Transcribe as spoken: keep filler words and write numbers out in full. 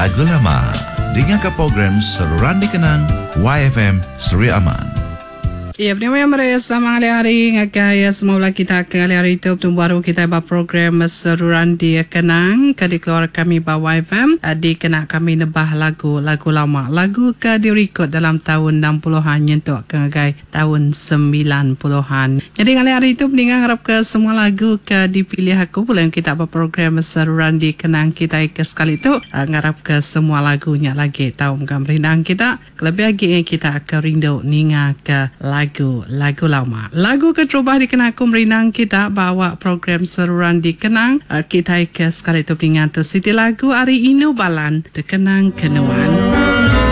lagu lama. Dengar ke program Saluran Dikenang Y F M Seri Aman. Ya, benar mereka sama hari-hari ngakaya semula kita ke hari-hari itu tu baru kita buat program Saluran Dikenang ke dikeluar kami bawa Y F M di kena kami nebah lagu lagu lama lagu ke direkod dalam tahun enam puluhan nyentuk ke ngagai tahun sembilan puluhan. Jadi hari-hari itu pendengar harap ke semua lagu ke dipilih aku boleh kita buat program Saluran Dikenang kita ke sekali itu ngarap ke semua lagunya lagi tahu ngam rindang kita lebih lagi kita ke rindu ninga ke lagu lagu lama. Lagu keterubah dikenang kumrinang kita bawa program Saluran Dikenang uh, kita ke sekali tu peringatan Siti lagu Ari Inu Balan Terkenang Kenuan.